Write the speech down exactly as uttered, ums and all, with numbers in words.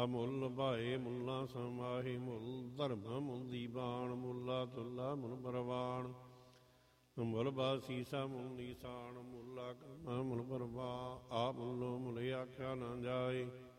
ਅਮੁੱਲ ਭਾਏ ਮੁੱਲਾ ਸਮਾਹੀ ਮੁੱਲ ਧਰਮ ਮੁੱਲ ਦੀਵਾਨ ਮੁੱਲਾ ਤੁੱਲਾ ਮੁੱਲ ਪਰਵਾਨ ਮੁੱਲ ਬਾਸੀਸਾ ਮੁੱਲ ਨੀਸਾਨ ਮੁੱਲਾ ਕਰਮਾ ਮੁੱਲ ਪਰਵਾ ਆ ਮੁੱਲੋ ਮੁੱਲ ਆਖਿਆ ਨਾ ਜਾਏ